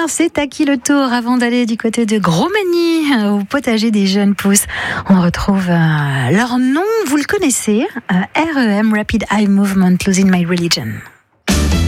c'est à qui le tour avant d'aller du côté de Grosmagny, au potager des jeunes pousses. On retrouve leur nom, vous le connaissez, REM, Rapid Eye Movement, Losing My Religion.